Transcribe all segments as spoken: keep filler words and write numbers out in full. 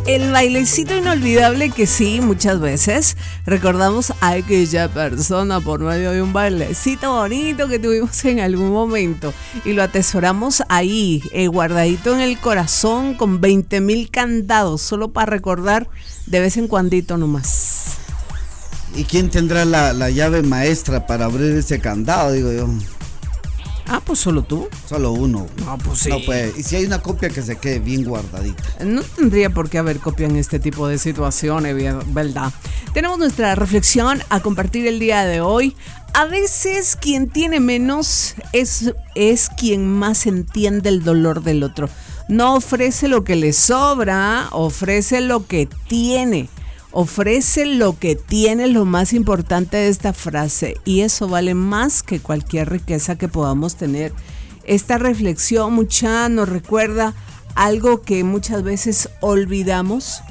El bailecito inolvidable que sí, muchas veces recordamos a aquella persona por medio de un bailecito bonito que tuvimos en algún momento y lo atesoramos ahí, eh, guardadito en el corazón con veinte mil candados, solo para recordar de vez en cuandito nomás. ¿Y quién tendrá la, la llave maestra para abrir ese candado, digo yo? Ah, pues solo tú. Solo uno. No, pues sí. No, pues, y si hay una copia que se quede bien guardadita. No tendría por qué haber copia en este tipo de situaciones, ¿verdad? Tenemos nuestra reflexión a compartir el día de hoy. A veces quien tiene menos es, es quien más entiende el dolor del otro. No ofrece lo que le sobra, ofrece lo que tiene. Ofrece lo que tiene, lo más importante de esta frase, y eso vale más que cualquier riqueza que podamos tener. Esta reflexión, mucha, nos recuerda algo que muchas veces olvidamos,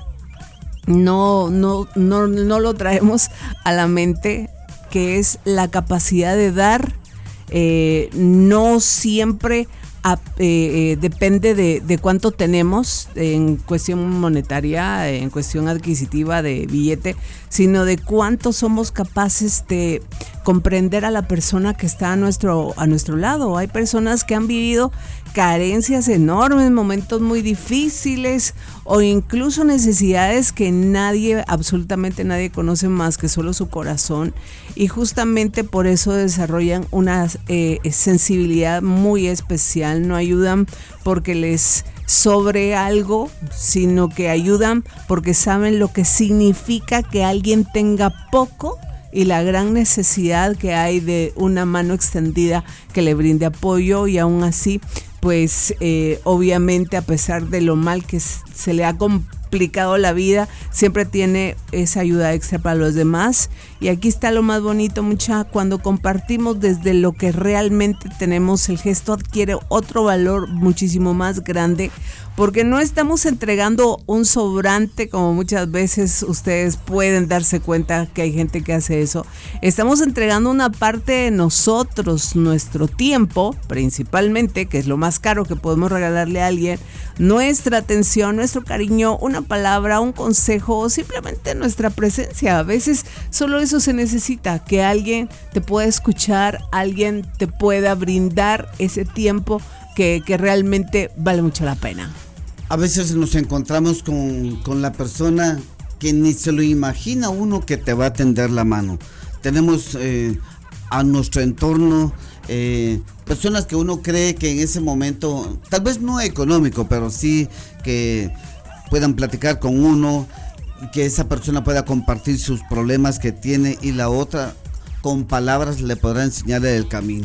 no, no, no, no lo traemos a la mente, que es la capacidad de dar. Eh, no siempre A, eh, eh, depende de, de cuánto tenemos en cuestión monetaria, en cuestión adquisitiva de billete, sino de cuánto somos capaces de comprender a la persona que está a nuestro, a nuestro lado. Hay personas que han vivido carencias enormes, momentos muy difíciles o incluso necesidades que nadie, absolutamente nadie conoce más que solo su corazón, y justamente por eso desarrollan una eh, sensibilidad muy especial. No ayudan porque les sobre algo, sino que ayudan porque saben lo que significa que alguien tenga poco y la gran necesidad que hay de una mano extendida que le brinde apoyo, y aún así pues eh, obviamente a pesar de lo mal que se le ha complicado la vida, siempre tiene esa ayuda extra para los demás. Y aquí está lo más bonito, mucha, cuando compartimos desde lo que realmente tenemos, el gesto adquiere otro valor muchísimo más grande, porque no estamos entregando un sobrante, como muchas veces ustedes pueden darse cuenta que hay gente que hace eso. Estamos entregando una parte de nosotros, nuestro tiempo, principalmente, que es lo más caro que podemos regalarle a alguien, nuestra atención, nuestro cariño, una palabra, un consejo o simplemente nuestra presencia. A veces solo eso se necesita, que alguien te pueda escuchar, alguien te pueda brindar ese tiempo que, que realmente vale mucho la pena. A veces nos encontramos con, con la persona que ni se lo imagina uno que te va a tender la mano. Tenemos eh, a nuestro entorno eh, personas que uno cree que en ese momento, tal vez no económico, pero sí que puedan platicar con uno, que esa persona pueda compartir sus problemas que tiene, y la otra con palabras le podrá enseñar el camino.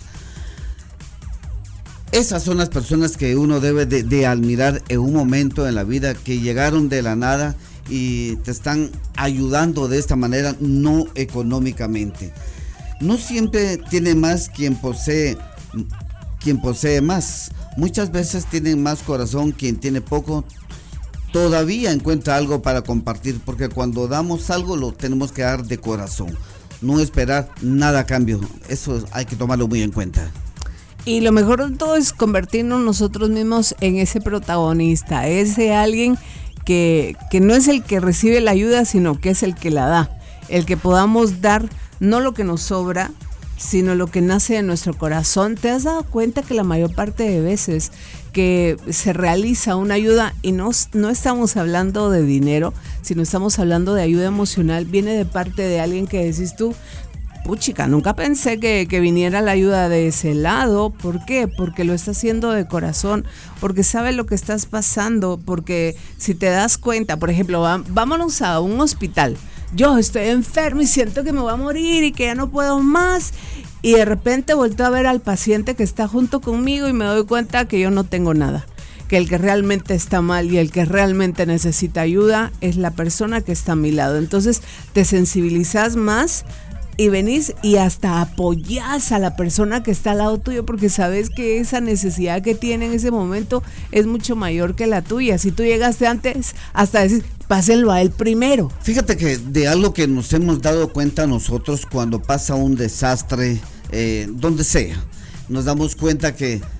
Esas son las personas que uno debe de, de admirar en un momento en la vida, que llegaron de la nada y te están ayudando de esta manera, no económicamente. No siempre tiene más quien posee, quien posee más. Muchas veces tiene más corazón quien tiene poco. Todavía encuentra algo para compartir, porque cuando damos algo lo tenemos que dar de corazón, no esperar nada a cambio. Eso hay que tomarlo muy en cuenta. Y lo mejor de todo es convertirnos nosotros mismos en ese protagonista, ese alguien que, que no es el que recibe la ayuda, sino que es el que la da. El que podamos dar no lo que nos sobra, sino lo que nace de nuestro corazón. ¿Te has dado cuenta que la mayor parte de veces que se realiza una ayuda, y no, no estamos hablando de dinero, sino estamos hablando de ayuda emocional, viene de parte de alguien que decís tú, puchica, nunca pensé que, que viniera la ayuda de ese lado? ¿Por qué? Porque lo está haciendo de corazón, porque sabe lo que estás pasando, porque si te das cuenta, por ejemplo, va, vámonos a un hospital. Yo estoy enfermo y siento que me voy a morir y que ya no puedo más, y de repente volteo a ver al paciente que está junto conmigo y me doy cuenta que yo no tengo nada, que el que realmente está mal y el que realmente necesita ayuda es la persona que está a mi lado. Entonces te sensibilizas más y venís y hasta apoyás a la persona que está al lado tuyo, porque sabes que esa necesidad que tiene en ese momento es mucho mayor que la tuya. Si tú llegaste antes, hasta decir, pásenlo a él primero. Fíjate que de algo que nos hemos dado cuenta nosotros cuando pasa un desastre, eh, donde sea, nos damos cuenta que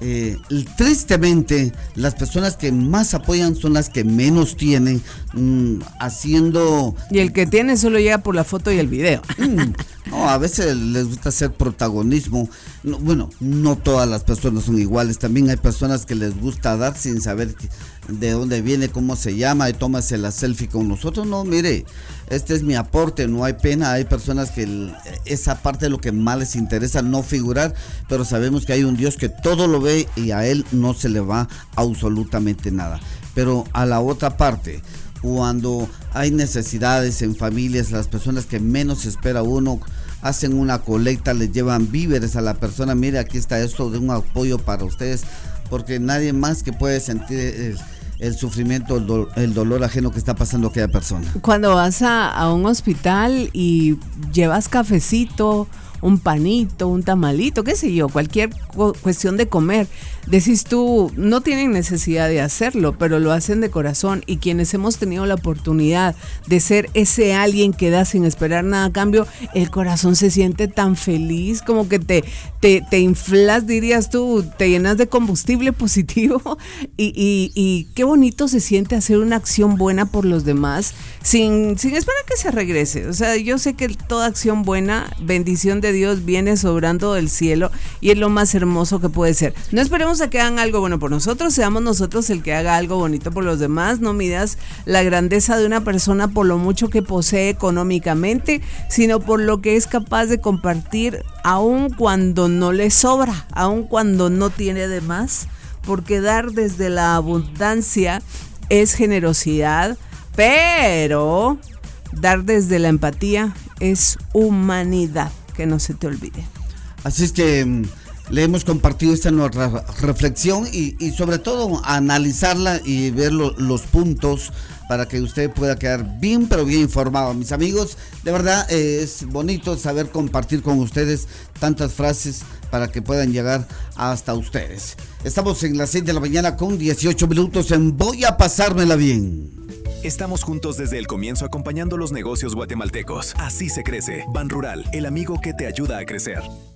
Eh, tristemente, las personas que más apoyan son las que menos tienen, mmm, haciendo... Y el que tiene solo llega por la foto y el video. Mm, no, a veces les gusta hacer protagonismo. No, bueno, no todas las personas son iguales. También hay personas que les gusta dar sin saber de dónde viene, cómo se llama, y tómase la selfie con nosotros. No, mire, este es mi aporte, no hay pena. Hay personas que el, esa parte de lo que más les interesa, no figurar, pero sabemos que hay un Dios que todo lo ve y a él no se le va absolutamente nada. Pero a la otra parte, cuando hay necesidades en familias, las personas que menos espera uno hacen una colecta, les llevan víveres a la persona. Mire, aquí está esto de un apoyo para ustedes, porque nadie más que puede sentir el, el sufrimiento, el, do, el dolor ajeno que está pasando aquella persona. Cuando vas a, a un hospital y llevas cafecito, un panito, un tamalito, qué sé yo, cualquier cu- cuestión de comer, decís tú, no tienen necesidad de hacerlo, pero lo hacen de corazón, y quienes hemos tenido la oportunidad de ser ese alguien que da sin esperar nada a cambio, el corazón se siente tan feliz, como que te, te, te inflas, dirías tú, te llenas de combustible positivo, y, y, y qué bonito se siente hacer una acción buena por los demás, sin, sin esperar que se regrese. O sea, yo sé que toda acción buena, bendición de Dios, viene sobrando del cielo, y es lo más hermoso que puede ser. No esperemos a que hagan algo bueno por nosotros, seamos nosotros el que haga algo bonito por los demás. No midas la grandeza de una persona por lo mucho que posee económicamente, sino por lo que es capaz de compartir, aun cuando no le sobra, aun cuando no tiene de más, porque dar desde la abundancia es generosidad, pero dar desde la empatía es humanidad, que no se te olvide. Así es que le hemos compartido esta nuestra reflexión y, y sobre todo analizarla y ver lo, los puntos para que usted pueda quedar bien, pero bien informado. Mis amigos, de verdad eh, es bonito saber compartir con ustedes tantas frases para que puedan llegar hasta ustedes. Estamos en las seis de la mañana con dieciocho minutos en Voy a Pasármela Bien. Estamos juntos desde el comienzo acompañando los negocios guatemaltecos. Así se crece. Ban Rural, el amigo que te ayuda a crecer.